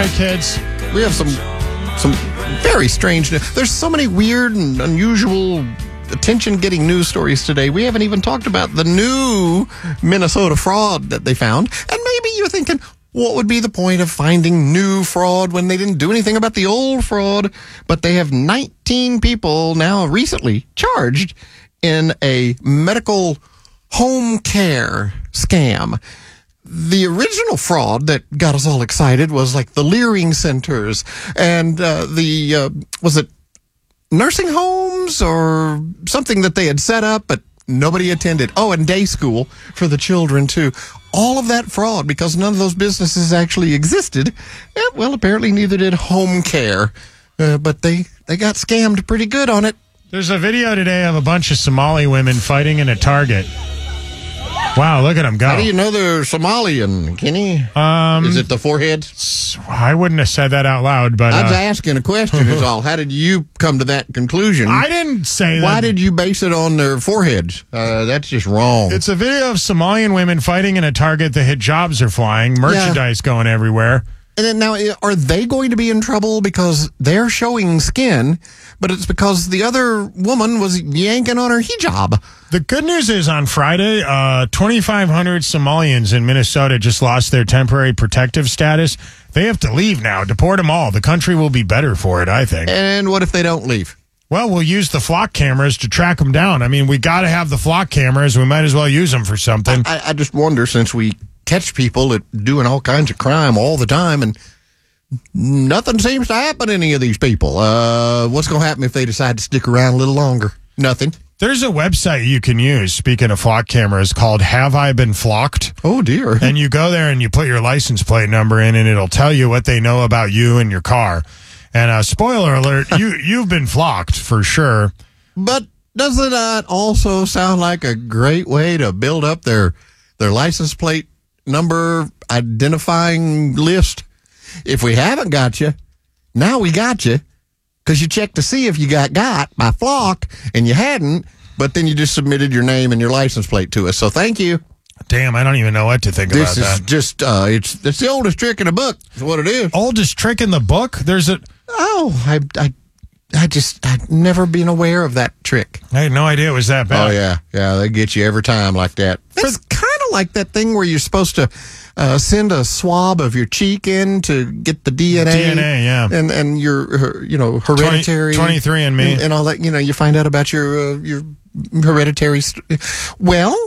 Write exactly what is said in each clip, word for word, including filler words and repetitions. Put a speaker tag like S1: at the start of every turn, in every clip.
S1: right, kids.
S2: We have some some very strange. There's so many weird and unusual attention-getting news stories today. We haven't even talked about the new Minnesota fraud that they found. And maybe you're thinking, what would be the point of finding new fraud when they didn't do anything about the old fraud? But they have nineteen people now recently charged in a medical home care scam. The original fraud that got us all excited was like the Leering centers and uh, the, uh, was it nursing homes or something that they had set up, but nobody attended. Oh, and day school for the children, too. All of that fraud because none of those businesses actually existed. Eh, well, apparently neither did home care, uh, but they, they got scammed pretty good on it.
S1: There's a video today of a bunch of Somali women fighting in a Target. Wow, look at them go.
S2: How do you know they're Somalian, Kenny?
S1: Um,
S2: Is it the forehead?
S1: I wouldn't have said that out loud, but...
S2: I was
S1: uh,
S2: asking a question is all. How did you come to that conclusion?
S1: I didn't say that.
S2: Why did you base it on their foreheads? Uh, that's just wrong.
S1: It's a video of Somalian women fighting in a Target. The hijabs are flying, merchandise yeah. going everywhere.
S2: And then now, are they going to be in trouble because they're showing skin, but it's because the other woman was yanking on her hijab?
S1: The good news is on Friday, uh, twenty-five hundred Somalians in Minnesota just lost their temporary protective status. They have to leave now. Deport them all. The country will be better for it, I think.
S2: And what if they don't leave?
S1: Well, we'll use the flock cameras to track them down. I mean, we got to have the flock cameras. We might as well use them for something.
S2: I, I just wonder, since we catch people at doing all kinds of crime all the time, and nothing seems to happen to any of these people. Uh, what's going to happen if they decide to stick around a little longer? Nothing.
S1: There's a website you can use, speaking of flock cameras, called Have I Been Flocked?
S2: Oh, dear.
S1: And you go there and you put your license plate number in, and it'll tell you what they know about you and your car. And uh, spoiler alert, you, you've been flocked for sure.
S2: But doesn't that also sound like a great way to build up their their license plate number identifying list? If we haven't got you, now we got you. Because you checked to see if you got got by flock, and you hadn't, but then you just submitted your name and your license plate to us. So thank you.
S1: Damn, I don't even know what to think
S2: this
S1: about that.
S2: This is just, uh, it's, it's the oldest trick in the book, is what it is.
S1: Oldest trick in the book? There's a...
S2: Oh, I, I, I just, I'd never been aware of that trick.
S1: I had no idea it was that bad.
S2: Oh, yeah. Yeah, they get you every time like that. It's kind of like that thing where you're supposed to uh, send a swab of your cheek in to get the D N A.
S1: D N A, yeah.
S2: And and your, you know, hereditary.
S1: twenty-three and me.
S2: And, and all that, you know, you find out about your, uh, your hereditary. St- well,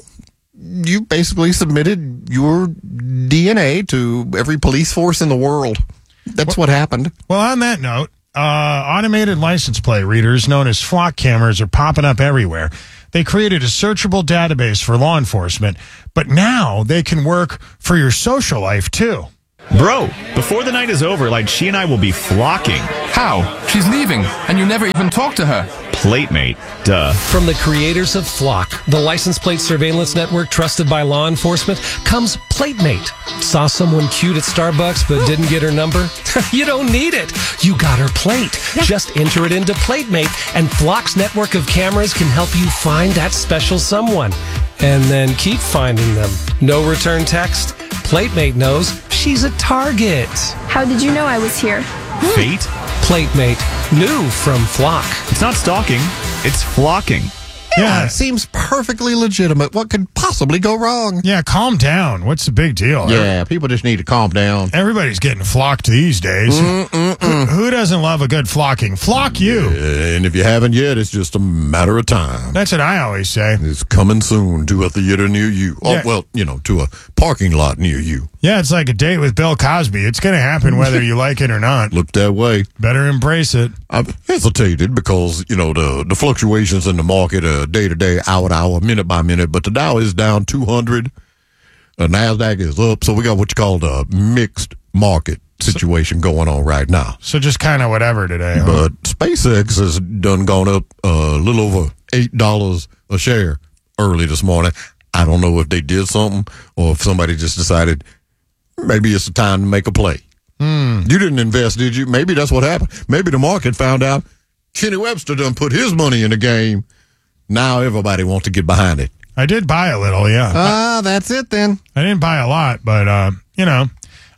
S2: you basically submitted your D N A to every police force in the world. That's well, what happened.
S1: Well, on that note, uh, automated license plate readers known as flock cameras are popping up everywhere. They created a searchable database for law enforcement, but now they can work for your social life, too.
S3: Bro, before the night is over, like, she and I will be flocking.
S4: How? She's leaving, and you never even talked to her.
S3: Platemate, duh.
S5: From the creators of Flock, the license plate surveillance network trusted by law enforcement, comes Platemate. Saw someone cute at Starbucks but didn't get her number? You don't need it. You got her plate. Just enter it into Platemate, and Flock's network of cameras can help you find that special someone. And then keep finding them. No return text? Platemate knows she's a target.
S6: How did you know I was here?
S3: Fate?
S5: Platemate, new from Flock.
S3: It's not stalking, it's flocking.
S2: Yeah, it seems perfectly legitimate. What could possibly go wrong?
S1: Yeah, calm down. What's the big deal?
S2: Yeah, people just need to calm down.
S1: Everybody's getting flocked these days. Who, who doesn't love a good flocking? Flock you.
S7: Yeah, and if you haven't yet, it's just a matter of time.
S1: That's what I always say.
S7: It's coming soon to a theater near you.
S1: Yeah.
S7: Oh, well, you know, to a parking lot near you.
S1: Yeah, it's like a date with Bill Cosby. It's going to happen whether you like it or not.
S7: Look that way.
S1: Better embrace it.
S7: I've hesitated because, you know, the, the fluctuations in the market are day to day, hour to hour, minute by minute. But the Dow is down two hundred. The NASDAQ is up. So we got what you call the mixed market situation going on right now.
S1: So just kind of whatever today. Huh?
S7: But SpaceX has done gone up a little over eight dollars a share early this morning. I don't know if they did something or if somebody just decided maybe it's time to make a play.
S1: Hmm.
S7: You didn't invest, did you? Maybe that's what happened. Maybe the market found out Kenny Webster done put his money in the game. Now everybody wants to get behind it.
S1: I did buy a little, yeah.
S2: Ah, uh, that's it then.
S1: I didn't buy a lot, but, uh, you know,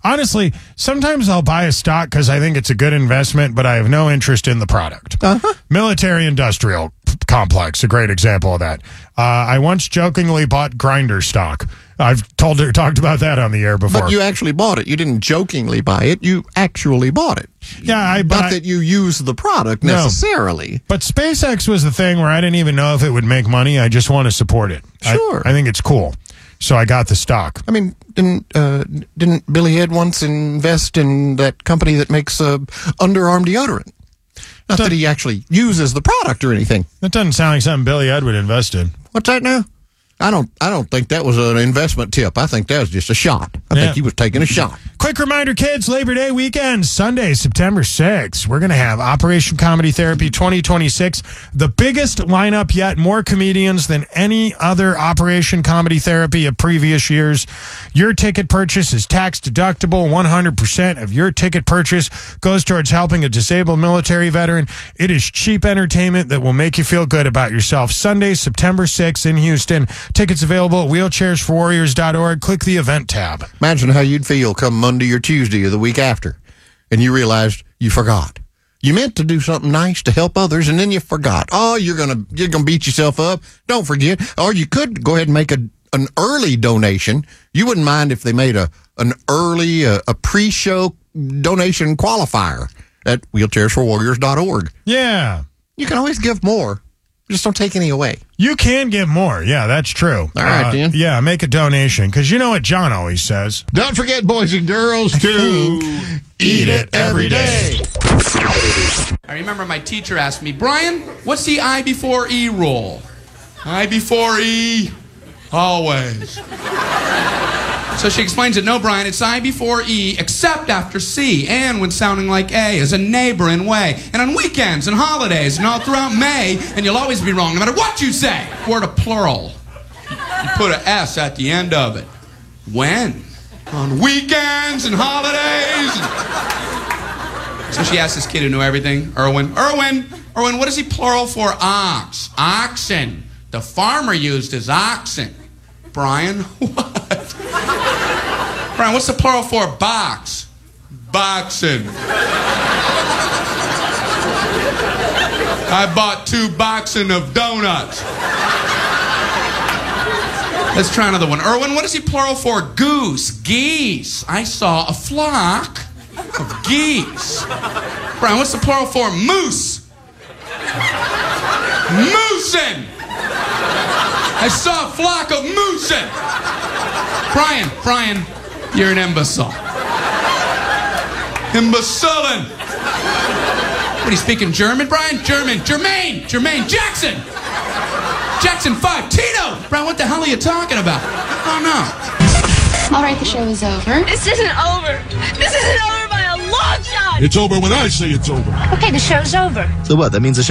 S1: honestly, sometimes I'll buy a stock because I think it's a good investment, but I have no interest in the product.
S2: Uh-huh.
S1: Military industrial complex, a great example of that. Uh, I once jokingly bought Grindr stock. I've told her, talked about that on the air before.
S2: But you actually bought it. You didn't jokingly buy it. You actually bought it.
S1: Yeah, I but
S2: Not
S1: I-
S2: that you use the product
S1: No.
S2: necessarily.
S1: But SpaceX was the thing where I didn't even know if it would make money. I just want to support it. I-
S2: Sure.
S1: I, think it's cool. So I got the stock.
S2: I mean, didn't uh, didn't Billy Ed once invest in that company that makes uh, underarm deodorant? Not that he actually uses the product or anything.
S1: That doesn't sound like something Billy Ed would invest in.
S2: What's that now? I don't. I don't think that was an investment tip. I think that was just a shot. I
S1: Yeah.
S2: think he was taking a shot.
S1: Quick reminder, kids, Labor Day weekend, Sunday, September sixth. We're going to have Operation Comedy Therapy twenty twenty-six, the biggest lineup yet, more comedians than any other Operation Comedy Therapy of previous years. Your ticket purchase is tax deductible. one hundred percent of your ticket purchase goes towards helping a disabled military veteran. It is cheap entertainment that will make you feel good about yourself. Sunday, September sixth in Houston. Tickets available at wheelchairs for warriors dot org. Click the event tab.
S2: Imagine how you'd feel come Monday or Tuesday or the week after, and you realized you forgot. You meant to do something nice to help others, and then you forgot. Oh, you're gonna you're gonna beat yourself up. Don't forget. Or you could go ahead and make a an early donation. You wouldn't mind if they made a an early uh, a pre-show donation qualifier at wheelchairs for warriors dot org.
S1: Yeah.
S2: You can always give more. Just don't take any away.
S1: You can get more. Yeah, that's true.
S2: All right,
S1: Uh,
S2: Dan.
S1: Yeah, make a donation. Because you know what John always says.
S7: Don't forget, boys and girls, to eat it every day.
S8: I remember my teacher asked me, Brian, what's the I before E rule? I before E, always. So she explains it, no, Brian, it's I before E, except after C, and when sounding like A, as a neighboring way, and on weekends and holidays, and all throughout May, and you'll always be wrong, no matter what you say. Word of plural. You put an S at the end of it. When? On weekends and holidays. So she asked this kid who knew everything, Erwin, Erwin, Erwin, what is he plural for ox? Oxen. The farmer used his oxen. Brian, what? Brian, what's the plural for box? Boxing. I bought two boxing of donuts. Let's try another one. Erwin, what is he plural for goose? Geese. I saw a flock of geese. Brian, what's the plural for moose? Moosin'. I saw a flock of moosin'. Brian, Brian, you're an imbecile. Imbecilin'. What, are you speaking German, Brian? German. Jermaine. Jermaine Jackson. Jackson five. Tito. Brian, what the hell are you talking about? Oh, no.
S6: All right, the show is over.
S9: This isn't over. This isn't over by a long shot.
S10: It's over when I say it's over.
S9: Okay, the show's over.
S11: So what? That means the show